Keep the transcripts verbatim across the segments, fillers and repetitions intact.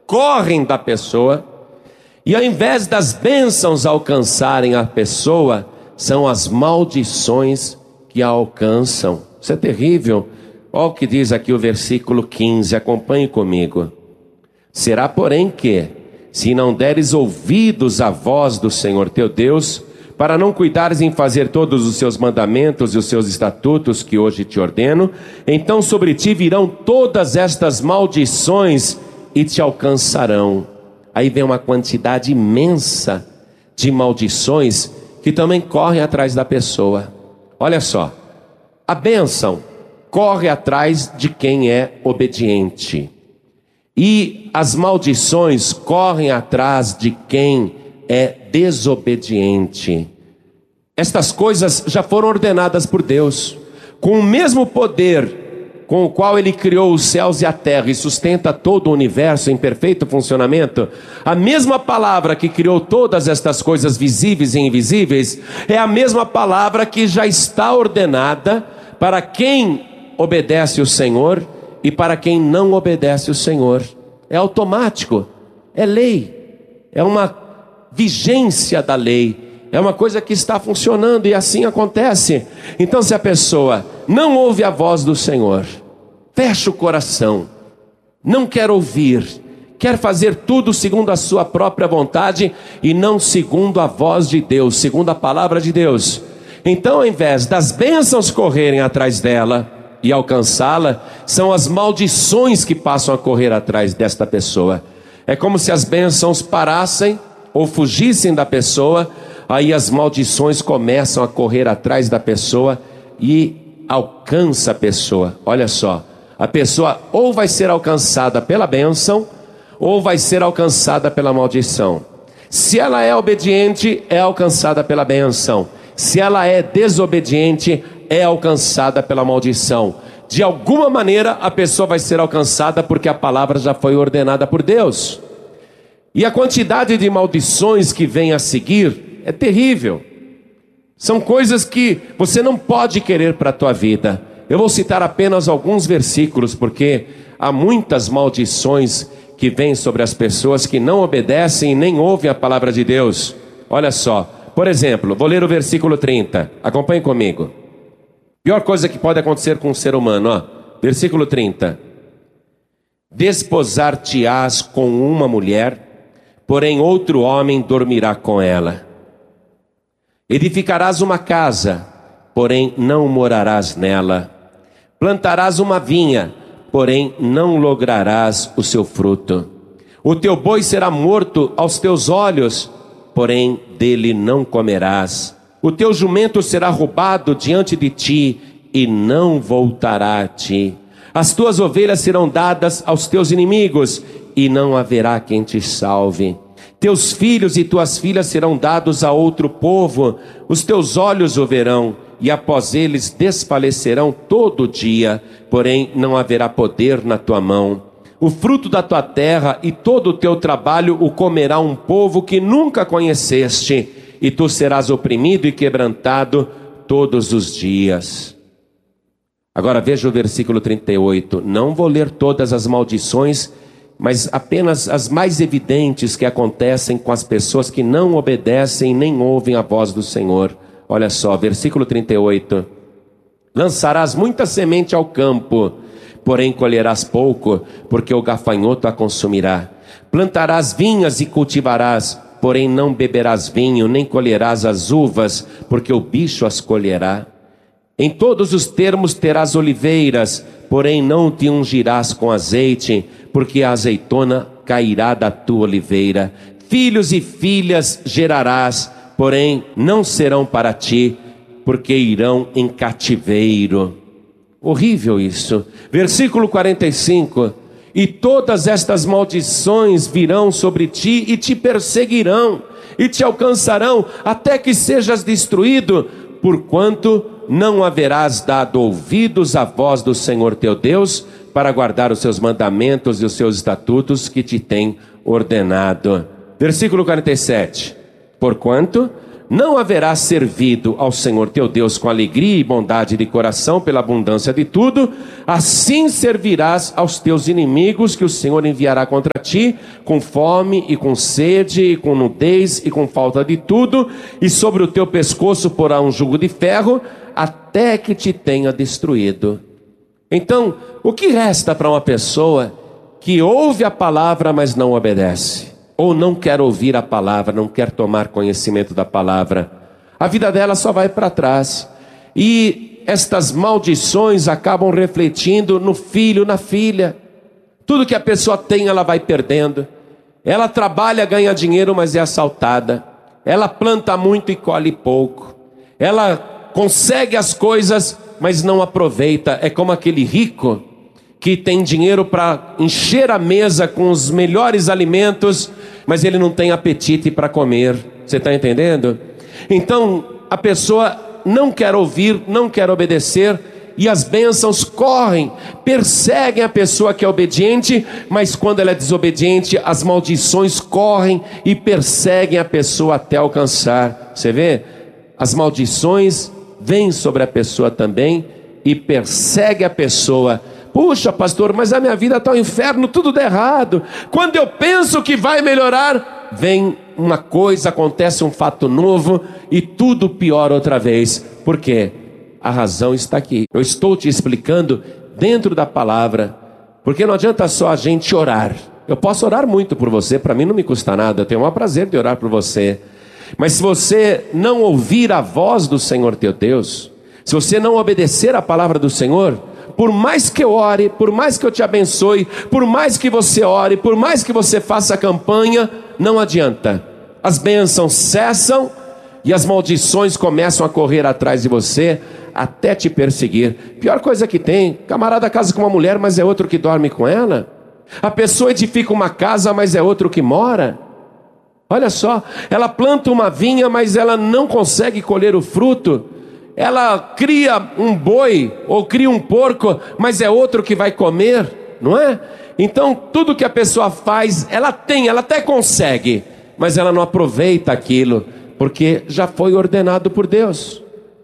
correm da pessoa, e ao invés das bênçãos alcançarem a pessoa, são as maldições que a alcançam. Isso é terrível. Olha o que diz aqui o versículo quinze, acompanhe comigo. Será, porém, que, se não deres ouvidos à voz do Senhor teu Deus, para não cuidares em fazer todos os seus mandamentos e os seus estatutos que hoje te ordeno, então sobre ti virão todas estas maldições e te alcançarão. Aí vem uma quantidade imensa de maldições que também correm atrás da pessoa. Olha só, a bênção corre atrás de quem é obediente, e as maldições correm atrás de quem é desobediente. Estas coisas já foram ordenadas por Deus, com o mesmo poder com o qual Ele criou os céus e a terra e sustenta todo o universo em perfeito funcionamento. A mesma palavra que criou todas estas coisas visíveis e invisíveis é a mesma palavra que já está ordenada para quem obedece o Senhor e para quem não obedece o Senhor. É automático, é lei, é uma vigência da lei, é uma coisa que está funcionando e assim acontece. Então, se a pessoa não ouve a voz do Senhor, fecha o coração, não quer ouvir, quer fazer tudo segundo a sua própria vontade e não segundo a voz de Deus, segundo a palavra de Deus, então, ao invés das bênçãos correrem atrás dela e alcançá-la, são as maldições que passam a correr atrás desta pessoa. É como se as bênçãos parassem ou fugissem da pessoa, aí as maldições começam a correr atrás da pessoa e alcança a pessoa. Olha só, a pessoa ou vai ser alcançada pela bênção, ou vai ser alcançada pela maldição. Se ela é obediente, é alcançada pela bênção. Se ela é desobediente, é alcançada pela maldição. De alguma maneira a pessoa vai ser alcançada, porque a palavra já foi ordenada por Deus. E a quantidade de maldições que vem a seguir é terrível. São coisas que você não pode querer para a tua vida. Eu vou citar apenas alguns versículos, porque há muitas maldições que vêm sobre as pessoas que não obedecem e nem ouvem a palavra de Deus. Olha só, por exemplo, vou ler o versículo trinta, acompanhe comigo. Pior coisa que pode acontecer com um ser humano, ó. Versículo trinta. Desposar-te-ás com uma mulher, porém outro homem dormirá com ela. Edificarás uma casa, porém não morarás nela. Plantarás uma vinha, porém não lograrás o seu fruto. O teu boi será morto aos teus olhos, porém dele não comerás. O teu jumento será roubado diante de ti e não voltará a ti. As tuas ovelhas serão dadas aos teus inimigos e não haverá quem te salve. Teus filhos e tuas filhas serão dados a outro povo. Os teus olhos o verão e após eles desfalecerão todo dia, porém não haverá poder na tua mão. O fruto da tua terra e todo o teu trabalho o comerá um povo que nunca conheceste, e tu serás oprimido e quebrantado todos os dias. Agora veja o versículo trinta e oito. Não vou ler todas as maldições, mas apenas as mais evidentes que acontecem com as pessoas que não obedecem nem ouvem a voz do Senhor. Olha só, versículo trinta e oito. Lançarás muita semente ao campo, porém colherás pouco, porque o gafanhoto a consumirá. Plantarás vinhas e cultivarás, porém não beberás vinho, nem colherás as uvas, porque o bicho as colherá. Em todos os termos terás oliveiras, porém não te ungirás com azeite, porque a azeitona cairá da tua oliveira. Filhos e filhas gerarás, porém não serão para ti, porque irão em cativeiro. Horrível isso. Versículo quarenta e cinco. E todas estas maldições virão sobre ti e te perseguirão, e te alcançarão, até que sejas destruído, porquanto não haverás dado ouvidos à voz do Senhor teu Deus, para guardar os seus mandamentos e os seus estatutos que te tem ordenado. Versículo quarenta e sete. Porquanto não haverás servido ao Senhor teu Deus com alegria e bondade de coração pela abundância de tudo, assim servirás aos teus inimigos que o Senhor enviará contra ti, com fome e com sede, e com nudez e com falta de tudo, e sobre o teu pescoço porá um jugo de ferro, até que te tenha destruído. Então, o que resta para uma pessoa que ouve a palavra, mas não obedece? Ou não quer ouvir a palavra, não quer tomar conhecimento da palavra? A vida dela só vai para trás. E estas maldições acabam refletindo no filho, na filha. Tudo que a pessoa tem, ela vai perdendo. Ela trabalha, ganha dinheiro, mas é assaltada. Ela planta muito e colhe pouco. Ela consegue as coisas, mas não aproveita. É como aquele rico que tem dinheiro para encher a mesa com os melhores alimentos, mas ele não tem apetite para comer. Você está entendendo? Então a pessoa não quer ouvir, não quer obedecer, e as bênçãos correm, perseguem a pessoa que é obediente, mas quando ela é desobediente, as maldições correm e perseguem a pessoa até alcançar. Você vê? As maldições vêm sobre a pessoa também e perseguem a pessoa. Puxa, pastor, mas a minha vida está um inferno, tudo dá errado. Quando eu penso que vai melhorar, vem uma coisa, acontece um fato novo e tudo piora outra vez. Por quê? A razão está aqui. Eu estou te explicando dentro da palavra, porque não adianta só a gente orar. Eu posso orar muito por você, para mim não me custa nada, eu tenho o maior prazer de orar por você. Mas se você não ouvir a voz do Senhor teu Deus, se você não obedecer a palavra do Senhor, por mais que eu ore, por mais que eu te abençoe, por mais que você ore, por mais que você faça campanha, não adianta. As bênçãos cessam e as maldições começam a correr atrás de você, até te perseguir. Pior coisa que tem, camarada casa com uma mulher, mas é outro que dorme com ela. A pessoa edifica uma casa, mas é outro que mora. Olha só, ela planta uma vinha, mas ela não consegue colher o fruto. Ela cria um boi ou cria um porco, mas é outro que vai comer, não é? Então tudo que a pessoa faz, ela tem, ela até consegue, mas ela não aproveita aquilo, porque já foi ordenado por Deus.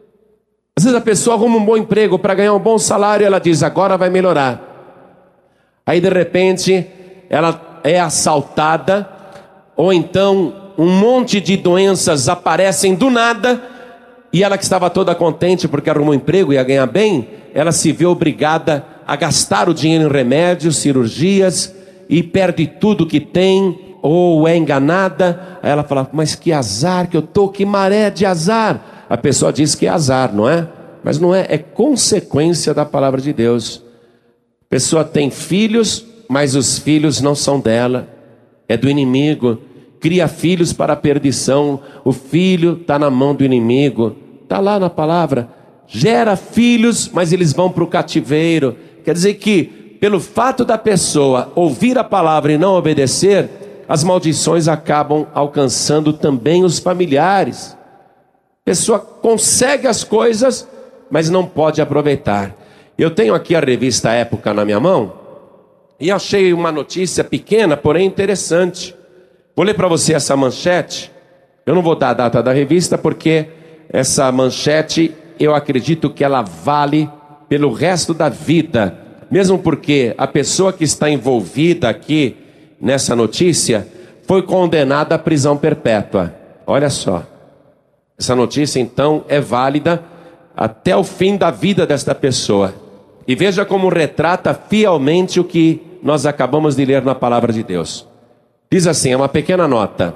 Às vezes a pessoa arruma um bom emprego para ganhar um bom salário, ela diz, agora vai melhorar. Aí de repente ela é assaltada, ou então um monte de doenças aparecem do nada, e ela que estava toda contente porque arrumou um emprego e ia ganhar bem, ela se vê obrigada a gastar o dinheiro em remédios, cirurgias, e perde tudo que tem, ou é enganada. Aí ela fala, mas que azar que eu tô, que maré de azar. A pessoa diz que é azar, não é? Mas não é, é consequência da palavra de Deus. A pessoa tem filhos, mas os filhos não são dela, é do inimigo. Cria filhos para a perdição, o filho está na mão do inimigo, está lá na palavra. Gera filhos, mas eles vão para o cativeiro. Quer dizer que, pelo fato da pessoa ouvir a palavra e não obedecer, as maldições acabam alcançando também os familiares. A pessoa consegue as coisas, mas não pode aproveitar. Eu tenho aqui a revista Época na minha mão, e achei uma notícia pequena, porém interessante. Vou ler para você essa manchete. Eu não vou dar a data da revista, porque essa manchete, eu acredito que ela vale pelo resto da vida. Mesmo porque a pessoa que está envolvida aqui nessa notícia foi condenada à prisão perpétua. Olha só. Essa notícia então é válida até o fim da vida desta pessoa. E veja como retrata fielmente o que nós acabamos de ler na palavra de Deus. Diz assim, é uma pequena nota.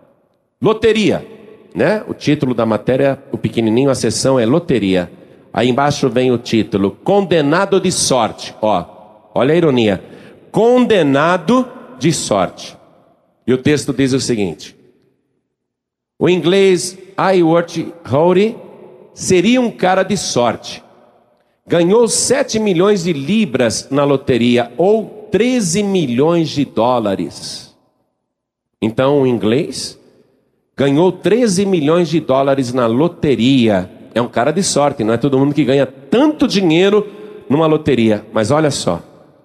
Loteria, né? O título da matéria, o pequenininho, a seção é loteria. Aí embaixo vem o título, condenado de sorte. Ó, olha a ironia. Condenado de sorte. E o texto diz o seguinte. O inglês Iwart Howry seria um cara de sorte. Ganhou sete milhões de libras na loteria, ou treze milhões de dólares. Então o inglês ganhou treze milhões de dólares na loteria. É um cara de sorte, não é todo mundo que ganha tanto dinheiro numa loteria. Mas olha só,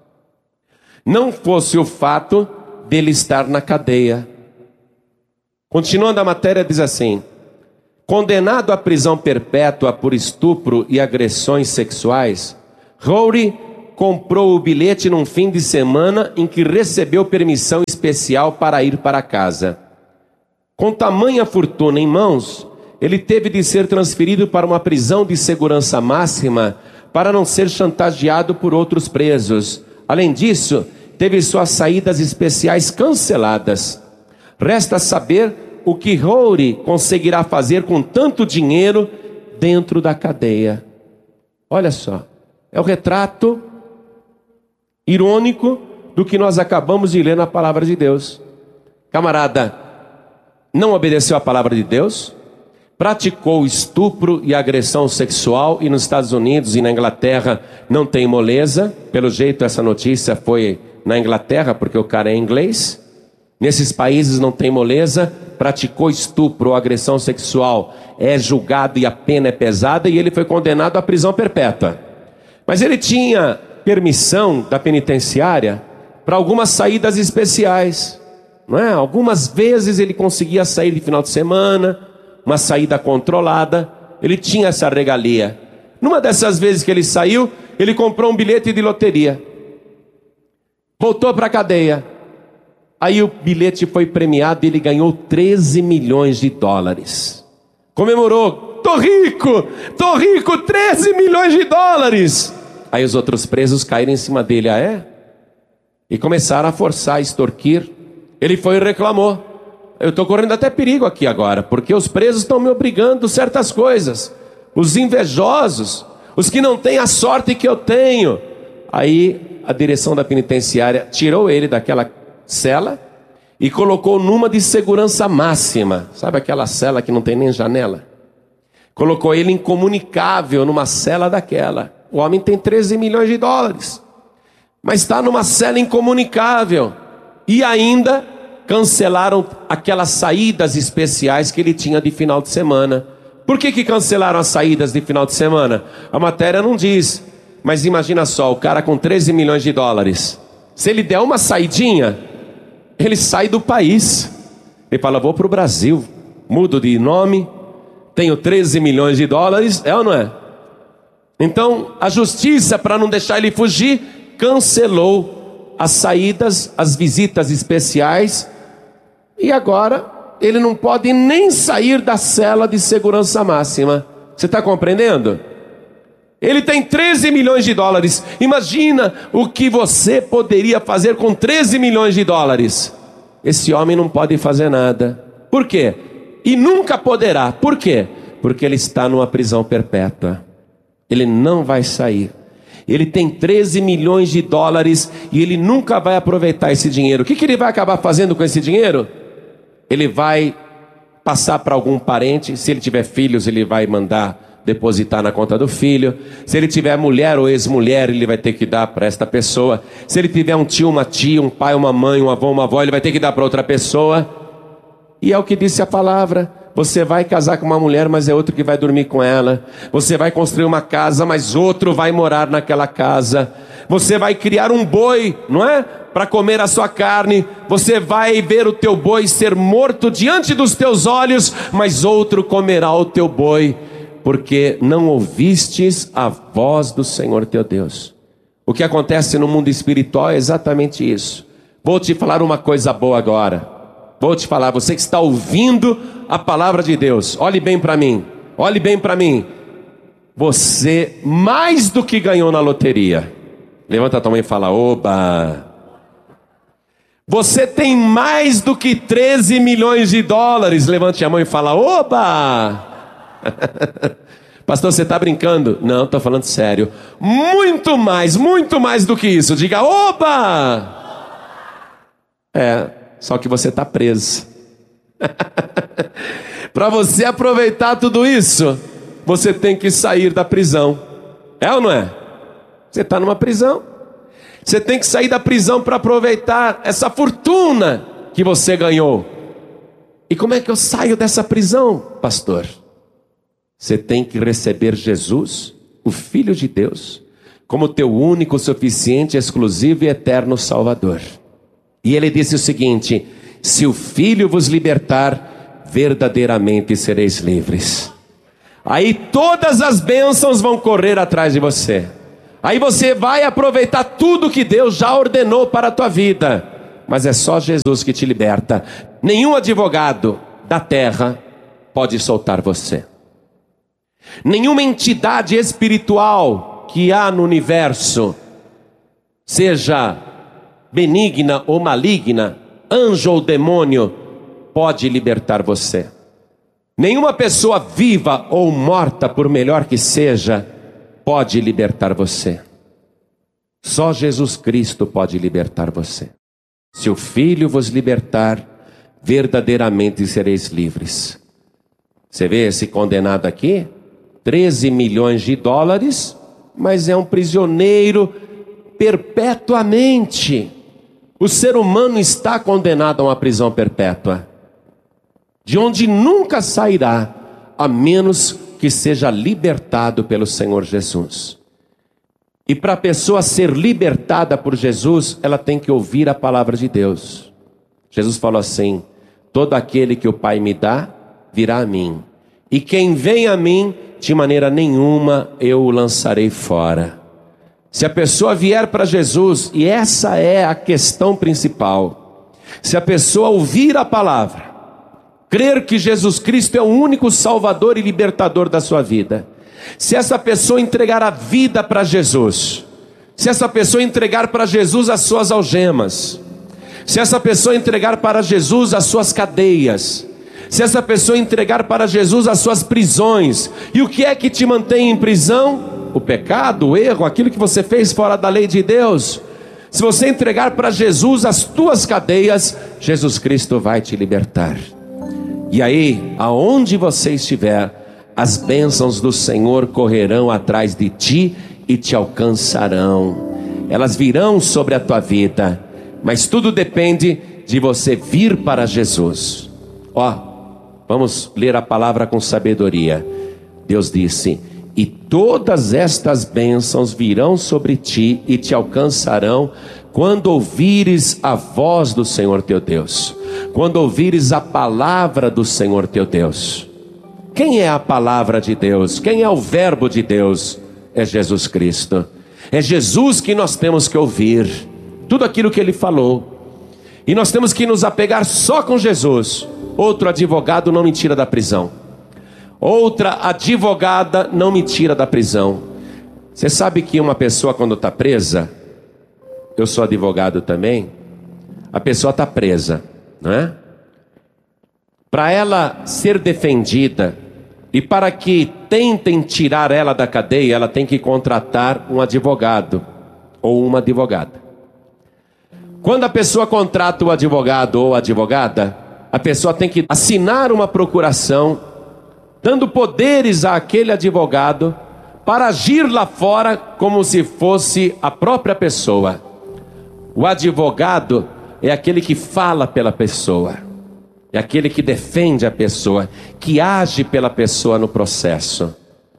não fosse o fato dele estar na cadeia. Continuando a matéria diz assim, Condenado à prisão perpétua por estupro e agressões sexuais, Rory comprou o bilhete num fim de semana em que recebeu permissão especial para ir para casa. Com tamanha fortuna em mãos, ele teve de ser transferido para uma prisão de segurança máxima para não ser chantageado por outros presos. Além disso, teve suas saídas especiais canceladas. Resta saber o que Rory conseguirá fazer com tanto dinheiro dentro da cadeia. Olha só, é o retrato irônico do que nós acabamos de ler na palavra de Deus. Camarada, não obedeceu à palavra de Deus, praticou estupro e agressão sexual, e nos Estados Unidos e na Inglaterra não tem moleza. Pelo jeito essa notícia foi na Inglaterra, porque o cara é inglês. Nesses países não tem moleza, praticou estupro ou agressão sexual, é julgado e a pena é pesada, e ele foi condenado à prisão perpétua. Mas ele tinha permissão da penitenciária para algumas saídas especiais, não é? Algumas vezes ele conseguia sair de final de semana, uma saída controlada, ele tinha essa regalia. Numa dessas vezes que ele saiu, ele comprou um bilhete de loteria, voltou para a cadeia. Aí o bilhete foi premiado e ele ganhou treze milhões de dólares. Comemorou, tô rico, tô rico, treze milhões de dólares. Aí os outros presos caíram em cima dele, ah é? E começaram a forçar, a extorquir. Ele foi e reclamou. Eu estou correndo até perigo aqui agora, porque os presos estão me obrigando certas coisas. Os invejosos, os que não têm a sorte que eu tenho. Aí a direção da penitenciária tirou ele daquela cela e colocou numa de segurança máxima. Sabe aquela cela que não tem nem janela? Colocou ele incomunicável numa cela daquela. O homem tem treze milhões de dólares, mas está numa cela incomunicável. E ainda cancelaram aquelas saídas especiais que ele tinha de final de semana. Por que que cancelaram as saídas de final de semana? A matéria não diz, mas imagina só, o cara com treze milhões de dólares, se ele der uma saidinha, ele sai do país. Ele fala, vou para o Brasil, mudo de nome, tenho treze milhões de dólares, é ou não é? Então a justiça, para não deixar ele fugir, cancelou as saídas, as visitas especiais, e agora ele não pode nem sair da cela de segurança máxima. Você está compreendendo? Ele tem treze milhões de dólares. Imagina o que você poderia fazer com treze milhões de dólares. Esse homem não pode fazer nada. Por quê? E nunca poderá. Por quê? Porque ele está numa prisão perpétua. Ele não vai sair. Ele tem treze milhões de dólares e ele nunca vai aproveitar esse dinheiro. O que que ele vai acabar fazendo com esse dinheiro? Ele vai passar para algum parente. Se ele tiver filhos, ele vai mandar depositar na conta do filho. Se ele tiver mulher ou ex-mulher, ele vai ter que dar para esta pessoa. Se ele tiver um tio, uma tia, um pai, uma mãe, um avô, uma avó, ele vai ter que dar para outra pessoa. E é o que disse a palavra. Você vai casar com uma mulher, mas é outro que vai dormir com ela. Você vai construir uma casa, mas outro vai morar naquela casa. Você vai criar um boi, não é? Para comer a sua carne. Você vai ver o teu boi ser morto diante dos teus olhos, mas outro comerá o teu boi, porque não ouvistes a voz do Senhor teu Deus. O que acontece no mundo espiritual é exatamente isso. Vou te falar uma coisa boa agora. Vou te falar, você que está ouvindo a palavra de Deus, olhe bem para mim, olhe bem para mim. Você mais do que ganhou na loteria. Levanta a tua mão e fala, oba. Você tem mais do que treze milhões de dólares. Levante a mão e fala, oba. Pastor, você está brincando? Não, estou falando sério. Muito mais, muito mais do que isso. Diga, oba. É, só que você está preso. Para você aproveitar tudo isso, você tem que sair da prisão. É ou não é? Você está numa prisão. Você tem que sair da prisão para aproveitar essa fortuna que você ganhou. E como é que eu saio dessa prisão, pastor? Você tem que receber Jesus, o Filho de Deus, como teu único, suficiente, exclusivo e eterno Salvador. E ele disse o seguinte: se o Filho vos libertar, verdadeiramente sereis livres. Aí todas as bênçãos vão correr atrás de você. Aí você vai aproveitar tudo que Deus já ordenou para a tua vida. Mas é só Jesus que te liberta. Nenhum advogado da terra pode soltar você. Nenhuma entidade espiritual que há no universo, seja benigna ou maligna, anjo ou demônio, pode libertar você. Nenhuma pessoa viva ou morta, por melhor que seja, pode libertar você. Só Jesus Cristo pode libertar você. Se o Filho vos libertar, verdadeiramente sereis livres. Você vê esse condenado aqui? treze milhões de dólares, mas é um prisioneiro perpetuamente. O ser humano está condenado a uma prisão perpétua, de onde nunca sairá, a menos que seja libertado pelo Senhor Jesus. E para a pessoa ser libertada por Jesus, ela tem que ouvir a palavra de Deus. Jesus falou assim: todo aquele que o Pai me dá, virá a mim. E quem vem a mim, de maneira nenhuma eu o lançarei fora. Se a pessoa vier para Jesus, e essa é a questão principal, se a pessoa ouvir a palavra, crer que Jesus Cristo é o único Salvador e Libertador da sua vida, se essa pessoa entregar a vida para Jesus, se essa pessoa entregar para Jesus as suas algemas, se essa pessoa entregar para Jesus as suas cadeias, se essa pessoa entregar para Jesus as suas prisões, e o que é que te mantém em prisão? O pecado, o erro, aquilo que você fez fora da lei de Deus. Se você entregar para Jesus as tuas cadeias, Jesus Cristo vai te libertar. E aí, aonde você estiver, as bênçãos do Senhor correrão atrás de ti e te alcançarão. Elas virão sobre a tua vida, mas tudo depende de você vir para Jesus. Ó, vamos ler a palavra com sabedoria. Deus disse: e todas estas bênçãos virão sobre ti e te alcançarão quando ouvires a voz do Senhor teu Deus, quando ouvires a palavra do Senhor teu Deus. Quem é a palavra de Deus? Quem é o verbo de Deus? É Jesus Cristo. É Jesus que nós temos que ouvir, tudo aquilo que Ele falou. E nós temos que nos apegar só com Jesus. Outro advogado não me tira da prisão. Outra advogada não me tira da prisão. Você sabe que uma pessoa, quando está presa, eu sou advogado também, a pessoa está presa, não é? Para ela ser defendida e para que tentem tirar ela da cadeia, ela tem que contratar um advogado ou uma advogada. Quando a pessoa contrata o advogado ou a advogada, a pessoa tem que assinar uma procuração, dando poderes àquele advogado para agir lá fora como se fosse a própria pessoa. O advogado é aquele que fala pela pessoa, é aquele que defende a pessoa, que age pela pessoa no processo.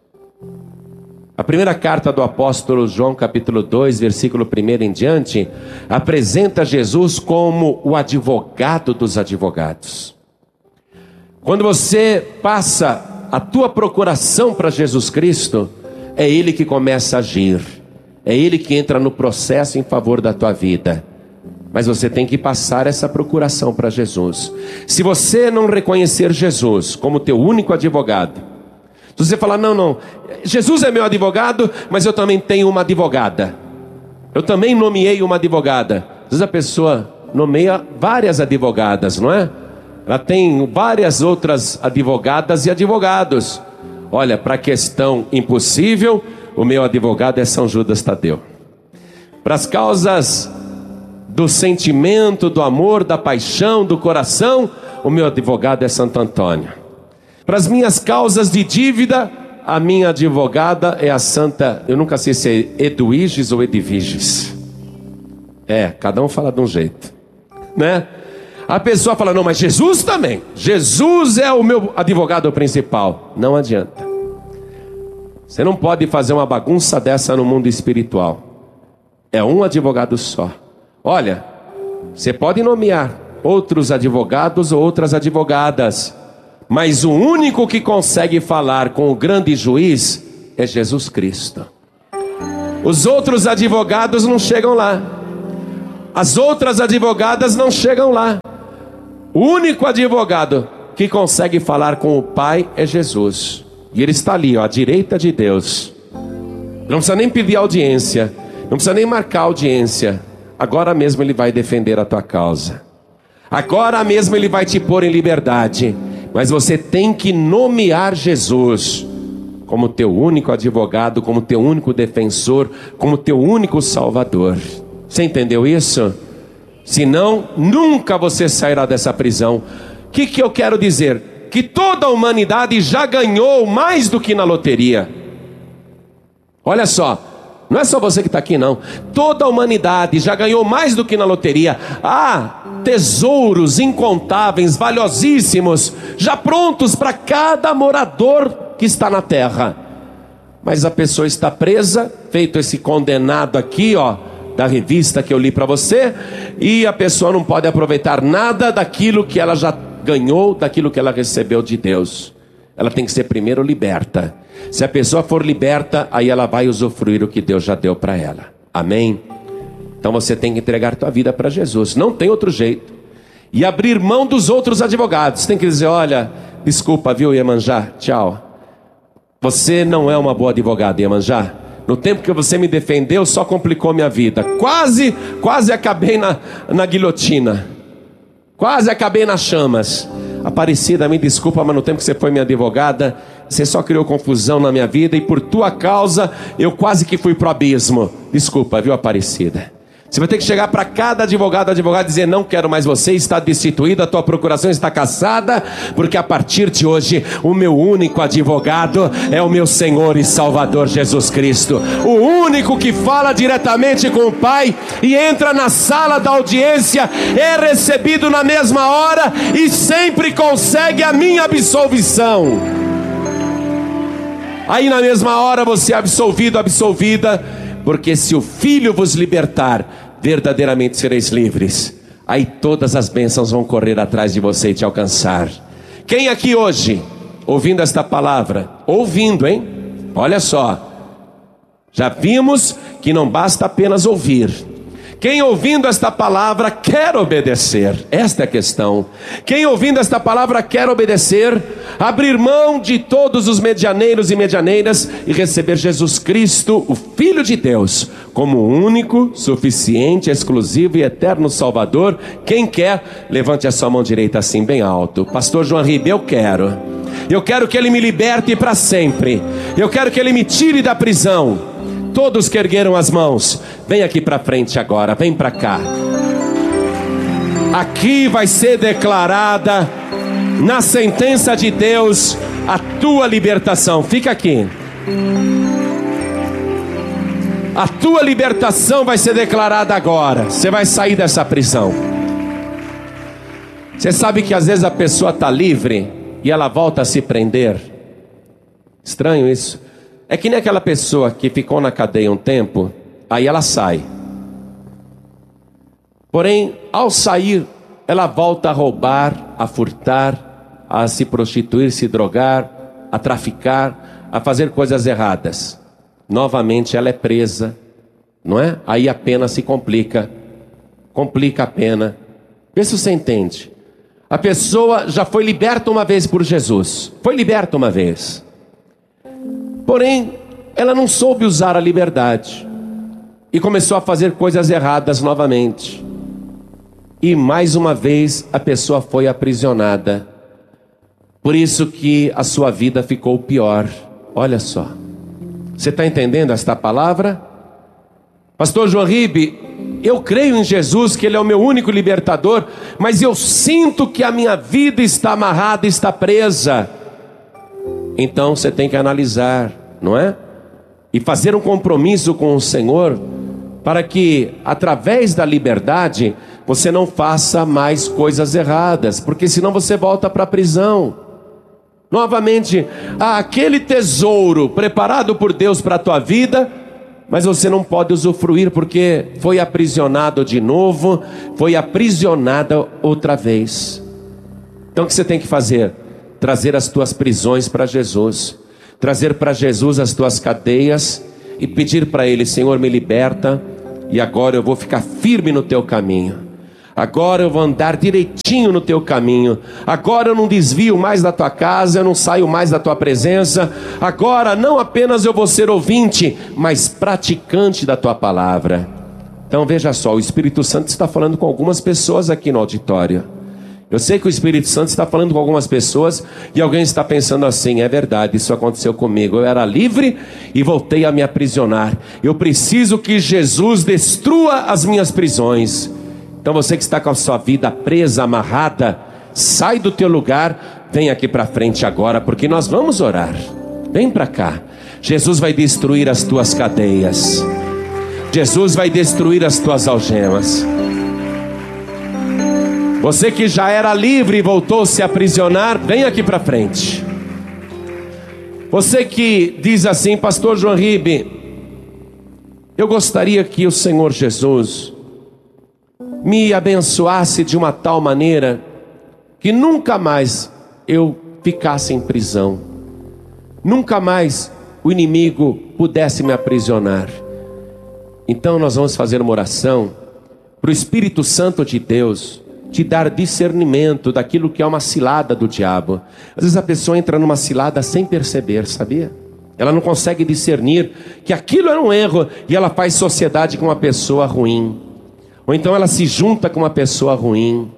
A primeira carta do apóstolo João, capítulo dois, versículo um em diante, apresenta Jesus como o advogado dos advogados. Quando você passa a tua procuração para Jesus Cristo, é Ele que começa a agir, é Ele que entra no processo em favor da tua vida. Mas você tem que passar essa procuração para Jesus. Se você não reconhecer Jesus como teu único advogado, se você falar: não, não, Jesus é meu advogado, mas eu também tenho uma advogada, eu também nomeei uma advogada. Às vezes a pessoa nomeia várias advogadas, não é? Ela tem várias outras advogadas e advogados. Olha, para a questão impossível, o meu advogado é São Judas Tadeu. Para as causas do sentimento, do amor, da paixão, do coração, o meu advogado é Santo Antônio. Para as minhas causas de dívida, a minha advogada é a Santa, eu nunca sei se é Edwiges ou Edviges. É, cada um fala de um jeito, né? A pessoa fala: não, mas Jesus também, Jesus é o meu advogado principal. Não adianta. Você não pode fazer uma bagunça dessa no mundo espiritual. É um advogado só. Olha, você pode nomear outros advogados ou outras advogadas, Mas o único que consegue falar com o grande juiz é Jesus Cristo. Os outros advogados não chegam lá. As outras advogadas não chegam lá. O único advogado que consegue falar com o Pai é Jesus. E ele está ali, ó, à direita de Deus. Não precisa nem pedir audiência, não precisa nem marcar audiência. Agora mesmo ele vai defender a tua causa. Agora mesmo ele vai te pôr em liberdade. Mas você tem que nomear Jesus como teu único advogado, como teu único defensor, como teu único salvador. Você entendeu isso? Senão, nunca você sairá dessa prisão. O que, que eu quero dizer? Que toda a humanidade já ganhou mais do que na loteria. Olha só. Não é só você que está aqui não. Toda a humanidade já ganhou mais do que na loteria. Há tesouros incontáveis, valiosíssimos, já prontos para cada morador que está na terra. Mas a pessoa está presa, feito esse condenado aqui, ó, da revista que eu li para você, e a pessoa não pode aproveitar nada daquilo que ela já ganhou, daquilo que ela recebeu de Deus. Ela tem que ser primeiro liberta. Se a pessoa for liberta, aí ela vai usufruir o que Deus já deu para ela. Amém? Então você tem que entregar tua vida para Jesus. Não tem outro jeito. E abrir mão dos outros advogados. Tem que dizer, olha, desculpa, viu, Iemanjá? Tchau. Você não é uma boa advogada, Iemanjá. No tempo que você me defendeu, só complicou minha vida. Quase, quase acabei na, na guilhotina. Quase acabei nas chamas. Aparecida, me desculpa, mas no tempo que você foi minha advogada, você só criou confusão na minha vida, e por tua causa eu quase que fui pro abismo. Desculpa, viu, Aparecida? Você vai ter que chegar para cada advogado, advogado, e dizer, não quero mais você, está destituída, a tua procuração está cassada, porque a partir de hoje, o meu único advogado é o meu Senhor e Salvador Jesus Cristo. O único que fala diretamente com o Pai e entra na sala da audiência, é recebido na mesma hora e sempre consegue a minha absolvição. Aí na mesma hora você é absolvido, absolvida, porque se o Filho vos libertar, verdadeiramente sereis livres. Aí todas as bênçãos vão correr atrás de você e te alcançar. Quem aqui hoje, ouvindo esta palavra, ouvindo, hein? Olha só, já vimos que não basta apenas ouvir. Quem ouvindo esta palavra quer obedecer. Esta é a questão. Quem ouvindo esta palavra quer obedecer, abrir mão de todos os medianeiros e medianeiras e receber Jesus Cristo, o Filho de Deus, como único, suficiente, exclusivo e eterno Salvador. Quem quer, levante a sua mão direita assim bem alto. Pastor João Ribe, eu quero. Eu quero que Ele me liberte para sempre. Eu quero que Ele me tire da prisão. Todos que ergueram as mãos, vem aqui para frente agora, vem para cá. Aqui vai ser declarada, na sentença de Deus, a tua libertação. Fica aqui. A tua libertação vai ser declarada agora. Você vai sair dessa prisão. Você sabe que às vezes a pessoa está livre e ela volta a se prender. Estranho isso. É que nem aquela pessoa que ficou na cadeia um tempo, aí ela sai. Porém, ao sair, ela volta a roubar, a furtar, a se prostituir, se drogar, a traficar, a fazer coisas erradas. Novamente ela é presa, não é? Aí a pena se complica, complica a pena. Vê se você entende. A pessoa já foi liberta uma vez por Jesus, foi liberta uma vez. Porém, ela não soube usar a liberdade e começou a fazer coisas erradas novamente. E mais uma vez a pessoa foi aprisionada. Por isso que a sua vida ficou pior. Olha só. Você está entendendo esta palavra? Pastor João Ribe, eu creio em Jesus, que Ele é o meu único libertador, mas eu sinto que a minha vida está amarrada, está presa. Então você tem que analisar, não é? E fazer um compromisso com o Senhor, para que através da liberdade você não faça mais coisas erradas, porque senão você volta para a prisão. Novamente, há aquele tesouro preparado por Deus para a tua vida, mas você não pode usufruir porque foi aprisionado de novo, foi aprisionada outra vez. Então o que você tem que fazer? trazer as tuas prisões para Jesus, trazer para Jesus as tuas cadeias e pedir para Ele: Senhor, me liberta, e agora eu vou ficar firme no teu caminho. Agora eu vou andar direitinho no teu caminho. Agora eu não desvio mais da tua casa, eu não saio mais da tua presença. Agora não apenas eu vou ser ouvinte, mas praticante da tua palavra. Então veja só, o Espírito Santo está falando com algumas pessoas aqui no auditório. Eu sei que o Espírito Santo está falando com algumas pessoas e alguém está pensando assim: é verdade, isso aconteceu comigo. Eu era livre e voltei a me aprisionar. Eu preciso que Jesus destrua as minhas prisões. Então você que está com a sua vida presa, amarrada, sai do teu lugar, vem aqui para frente agora, porque nós vamos orar. Vem para cá. Jesus vai destruir as tuas cadeias. Jesus vai destruir as tuas algemas. Você que já era livre e voltou a se aprisionar, vem aqui para frente. Você que diz assim: pastor João Ribe, eu gostaria que o Senhor Jesus me abençoasse de uma tal maneira que nunca mais eu ficasse em prisão, nunca mais o inimigo pudesse me aprisionar. Então nós vamos fazer uma oração para o Espírito Santo de Deus te dar discernimento daquilo que é uma cilada do diabo. Às vezes a pessoa entra numa cilada sem perceber, sabia? Ela não consegue discernir que aquilo era um erro e ela faz sociedade com uma pessoa ruim. Ou então ela se junta com uma pessoa ruim.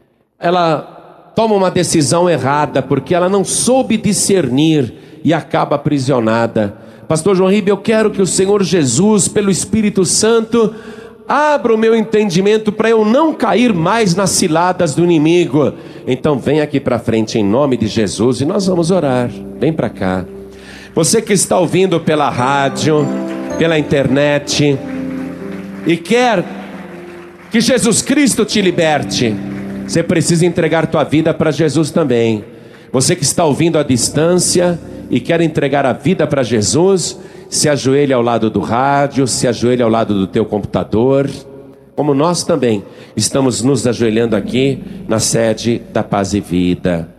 Ela toma uma decisão errada porque ela não soube discernir e acaba aprisionada. Pastor João Ribe, eu quero que o Senhor Jesus, pelo Espírito Santo, abra o meu entendimento para eu não cair mais nas ciladas do inimigo. Então vem aqui para frente em nome de Jesus e nós vamos orar. Vem para cá. Você que está ouvindo pela rádio, pela internet e quer que Jesus Cristo te liberte, você precisa entregar tua vida para Jesus também. Você que está ouvindo à distância e quer entregar a vida para Jesus, se ajoelhe ao lado do rádio, se ajoelhe ao lado do teu computador, como nós também estamos nos ajoelhando aqui na sede da Paz e Vida.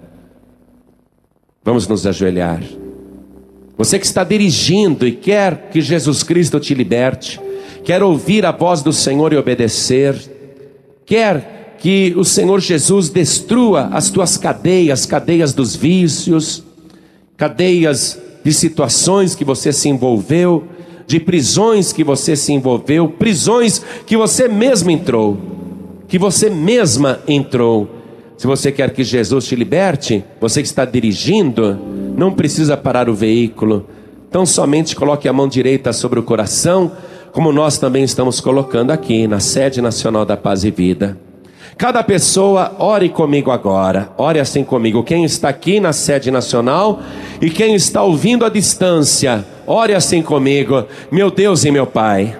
Vamos nos ajoelhar. Você que está dirigindo e quer que Jesus Cristo te liberte, quer ouvir a voz do Senhor e obedecer, quer que o Senhor Jesus destrua as tuas cadeias, cadeias dos vícios, cadeias de situações que você se envolveu, de prisões que você se envolveu, prisões que você mesmo entrou, que você mesma entrou. Se você quer que Jesus te liberte, você que está dirigindo, não precisa parar o veículo, então somente coloque a mão direita sobre o coração, como nós também estamos colocando aqui na sede nacional da Paz e Vida. Cada pessoa, ore comigo agora, ore assim comigo. Quem está aqui na sede nacional e quem está ouvindo à distância, ore assim comigo. Meu Deus e meu Pai,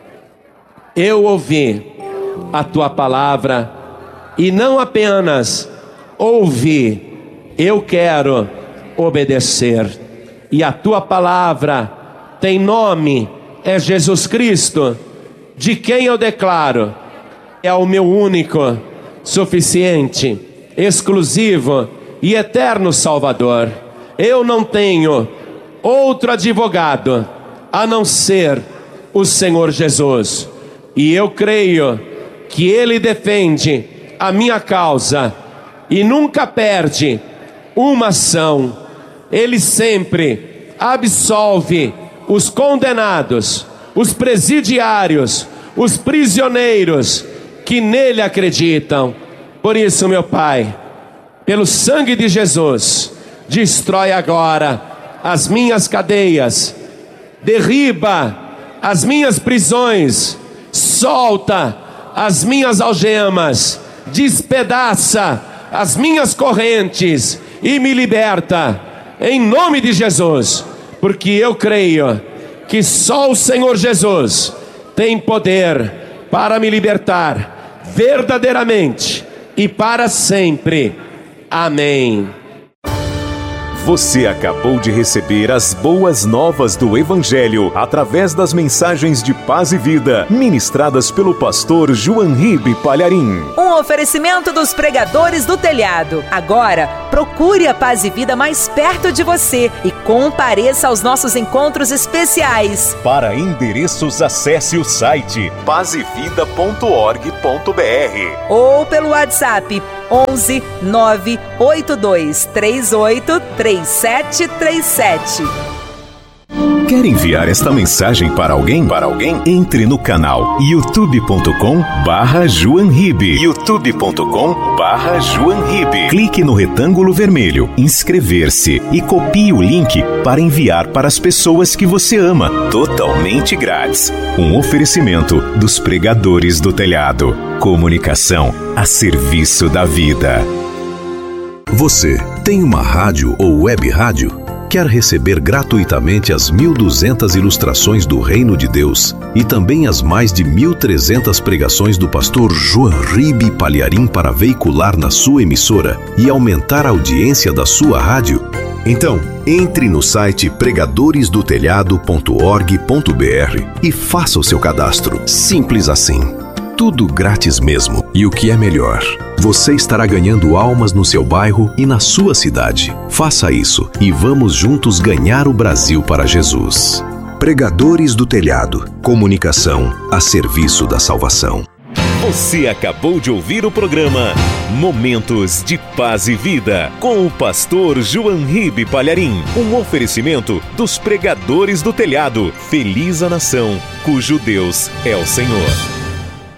eu ouvi a tua palavra e não apenas ouvi, eu quero obedecer. E a tua palavra tem nome, é Jesus Cristo, de quem eu declaro: é o meu único, suficiente, exclusivo e eterno Salvador. Eu não tenho outro advogado a não ser o Senhor Jesus. E eu creio que Ele defende a minha causa e nunca perde uma ação. Ele sempre absolve os condenados, os presidiários, os prisioneiros que nele acreditam. Por isso, meu Pai, pelo sangue de Jesus, destrói agora as minhas cadeias, derriba as minhas prisões, solta as minhas algemas, despedaça as minhas correntes e me liberta, em nome de Jesus, porque eu creio que só o Senhor Jesus tem poder para me libertar verdadeiramente e para sempre. Amém. Você acabou de receber as boas novas do Evangelho através das mensagens de paz e vida ministradas pelo pastor João Ribe Palharim. Um oferecimento dos pregadores do telhado. Agora, procure a Paz e Vida mais perto de você e compareça aos nossos encontros especiais. Para endereços, acesse o site paz e vida ponto org ponto br ou pelo WhatsApp onze nove oito dois três oito três sete três sete. Quer enviar esta mensagem para alguém? Para alguém? Entre no canal youtube ponto com barra João Ribe. youtube ponto com barra João Ribe. Clique no retângulo vermelho, inscrever-se e copie o link para enviar para as pessoas que você ama, totalmente grátis. Um oferecimento dos pregadores do telhado. Comunicação a serviço da vida. Você tem uma rádio ou web rádio? Quer receber gratuitamente as mil e duzentas ilustrações do Reino de Deus e também as mais de mil e trezentas pregações do pastor João Ribe Palharim para veicular na sua emissora e aumentar a audiência da sua rádio? Então, entre no site pregadores do telhado ponto org ponto br e faça o seu cadastro. Simples assim. Tudo grátis mesmo. E o que é melhor, você estará ganhando almas no seu bairro e na sua cidade. Faça isso e vamos juntos ganhar o Brasil para Jesus. Pregadores do Telhado. Comunicação a serviço da salvação. Você acabou de ouvir o programa Momentos de Paz e Vida com o pastor João Ribe Palharim. Um oferecimento dos pregadores do telhado. Feliz a nação cujo Deus é o Senhor.